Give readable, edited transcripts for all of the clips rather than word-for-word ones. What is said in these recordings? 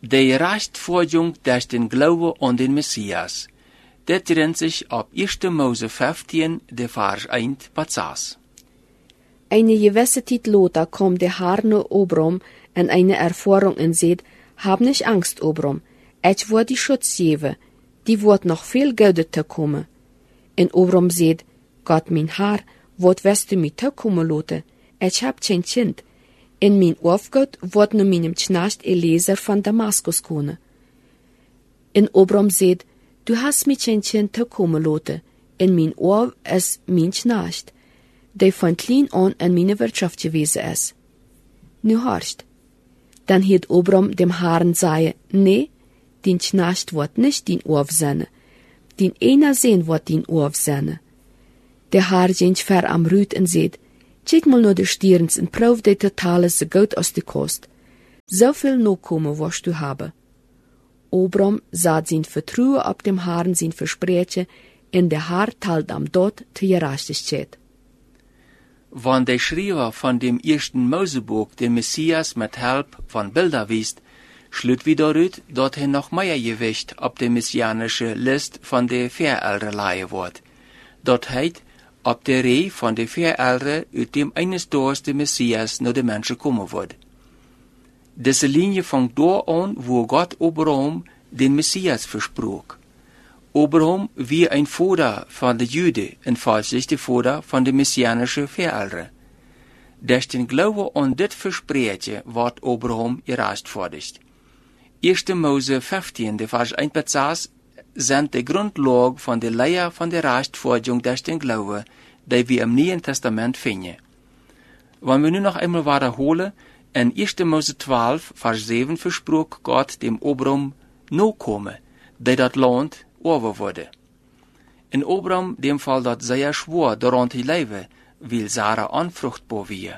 Die Rechtfertigung durch den Glauben an den Messias. Das trennt sich ab 1. Mose 15, der Vers 1 bis 6. Eine gewisse Zeit later kam der Herr naar Abram en eine Erfahrung en zei, hab nicht Angst, Abram, ich word die Schutz geben, die wordt noch viel Geld te komen. En Abram zei, Gott mein Herr, wat wirst du mich te komen laten? Ich hab kein Kind. En mijn Aufgott wordt nu meinem Knecht Eliezer van Damaskus komen. En Abram zei, du hast mich kein Kind te komen laten, en mijn Ohr is mijn Knecht, die von klein an in meine Wirtschaft gewesen ist. Nu horcht. Dann hielt Abram dem Herrn sei, nee, den Knecht wird nicht den Ohr sein, den einer sehen wird den Ohr sein. Der Herr ging ver am Rüt und seht, kijk mal naar de stierens en proef de totale so gut aus de kost. So viel nachkommen wirst du haben. Abram sah sein Vertrauen ab dem Herrn sein Versprechen, en der Herr teilt am dort zur Gerechtigkeit. Wann der Schreiber von dem 1. Mosebuch den Messias mit Hilfe von Bilder wies, schlut wieder daraus, dass noch mehr Gewicht auf der messianische List von der Verälderleihe wird. Dort heißt, ob der Reh von der Verälder uit dem eines Tages der Messias naar de Menschen kommen wird. Diese Linie fängt dort an, wo Gott Abraham den Messias versprach. Abraham wie ein Vater von den Juden und falsch der Vater von den messianischen Verälder. Durch den Glauben an dit Versprechen wird Abraham gerechtfertigt. 1. Mose 15, der Vers 1 bis 6, sind die Grundlage von der Lehre von der Rechtfertigung durch den Glauben, die wir im Neuen Testament finden. Wenn wir nun noch einmal wiederholen, in 1. Mose 12, Vers 7 versprach Gott dem Abraham nachkommen, die das Land over wurde. In Abraham dem Fall dat sehr schwor daran te leven, weil Sarah unfruchtbar war.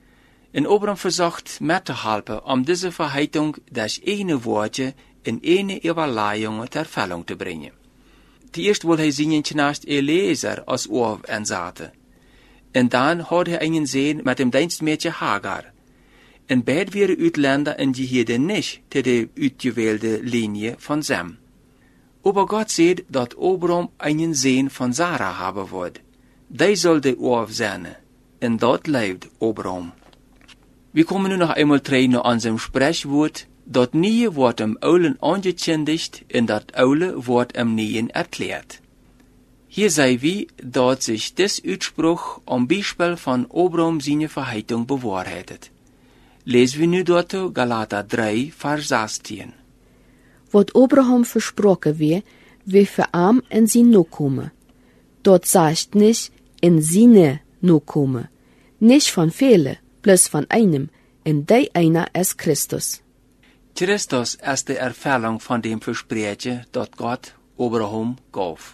In Abraham versucht mitzuhelfen, diese Verheitung durch eine Worte in eine Überleihung zur Erfüllung zu bringen. Zuerst will er seinen Knecht Eliezer als Ohr einsetzen. Und dann hat er einen Sehen mit dem Dienstmädchen Hagar. Und beide waren Utländer und gehörten nicht zu der ausgewählten Linie von Sem. Aber Gott sieht, dass Abraham einen Sehen von Sarah haben wird. Die soll der Ohr sein. Und dort lebt Abraham. Wir kommen nun noch einmal zurück nach unserem Sprechwort, dat Nieuwe wordt im Oulen angekündigt und dat Oule wordt im Neuen erklärt. Hier sei wie, dat sich des Uitspruch am Beispiel von Abraham seine Verheitung bewahrheitet. Lesen wir nu dort Galater 3, Vers 16. Wat Abraham versprochen wie für arm in sie Nachkommen. Dort sagt nicht in seine Nachkommen, nicht von vielen, bloß von einem, und der einer ist Christus. Christus ist die Erfüllung von dem Versprechen, das Gott Abraham gab.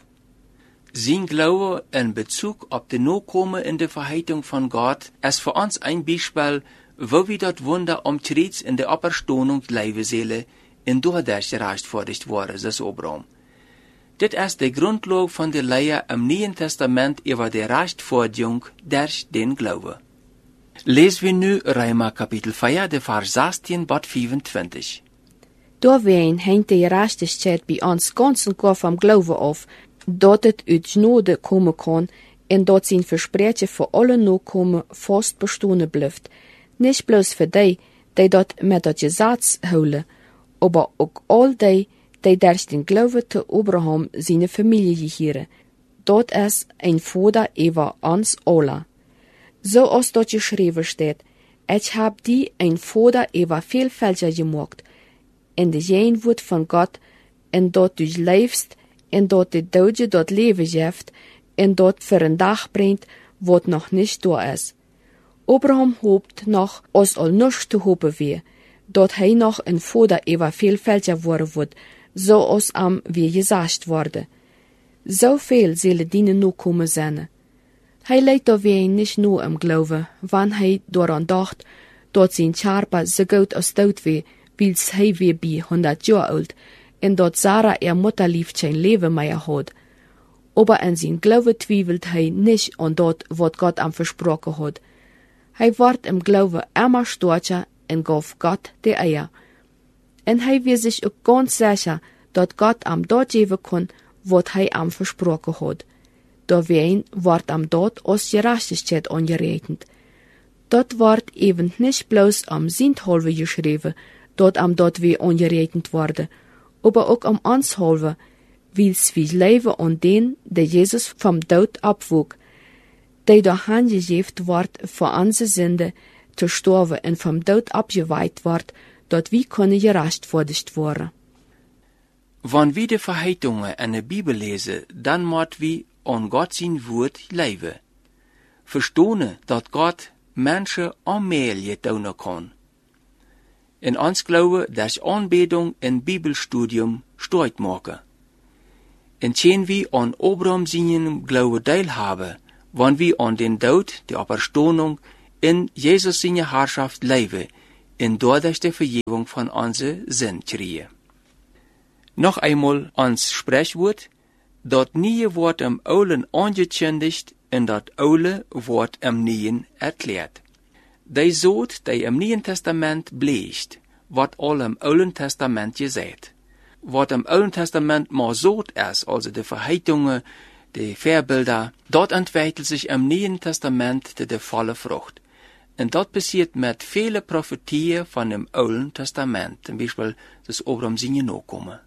Sein Glaube in Bezug auf die Nachkommen in der Verheitung von Gott ist für uns ein Beispiel, wo wir das Wunder umtritt in der Auferstehung leben sollen, und dadurch gerechtfertigt worden, das Abraham. Das ist die Grundlage von der Lehre im Neuen Testament über die Rechtfertigung durch den Glauben. Lesen wir nu Römer Kapitel 4, der Vers 16 bis 25. Doorween hängt die Gerechtigkeit bei uns ganz und gar vom Glauben auf, dat het uit Gnade kommen kann, und dat sein Versprechen für alle Nachkommen fast bestehen bleibt. Nicht bloß für die dat mit dat Gesetz houden, aber auch all die durch den Glauben zu Abraham seine Familie gehören. Dat ist ein Vater über uns alle. So als dort geschrieben steht, ich hab die ein Vater über viel Völker gemacht, und de Jen wordt von Gott, en dort du lebst, en dort de Dode dort Leben geeft, en dort für ein Dach bringt, wat noch nicht da ist. Abraham hoopt noch, als al nichts zu hopen wie, dort hij noch ein Vater über viel Völker worden wird, so als am wie gesagt wurde. So viel zullen dienen nachkommen sein. Hij leidt daarbij nicht nur im Glauben, wann hij daran dacht, dat zijn Charpa so gut als dood wie, wils hij weer bij 100 Jahre alt, en dat Sarah Mutterlief kein Leben mehr hat. Aber in sein Glauben twiebelt hij nicht an dat, wat Gott am versprochen hat. Hij wordt im Glauben immer stärker en gaf Gott die Eier. En hij was zich ook ganz sicher, dat God am dat geven kon, wat hij am versproken had. Daarween wordt am dat als gerechtigheid aangerekend. Dat wordt even niet bloos am zinthalve geschreven, dat am dat weer aangerekend worden, aber ook am anshalve, wils wie leven aan den, de Jezus vom dood opwoek, die door hen gegeven wordt voor onze zinde, te sterven en vom dood opgewaaid wordt, dat wie kunnen gerechtvaardigd worden. Wanneer we de verheitungen in de Bibel lezen, dan moet we aan God zijn woord leven. Verstonen dat God mensen aanmelden doen kan. In ons geloven dat aanbidding en bibelstudium stort maken. En chen we aan Abraham zijn geloven deelhaben, wanneer we aan den dood, de Auferstehung, in Jezus zijn Herrschaft leven, en doordat de vergeving van onze zin krijgen. Nog einmal ons Sprechwort, dat nieuwe wordt im Oulen angekündigt en dat Oude wordt im Nieuwen erklärt. Die Zoot, die im Nieuwen Testament bleest, wordt al im Oulen Testament gezegd. Wat im Oulen Testament maar Zoot is, also de Verheitungen, de Verbilder, dort entwickelt sich im Nieuwen Testament de volle Frucht. En dat passiert met vele profetieën van dem Oulen Testament, zum Beispiel das Abraham zijn nakomen.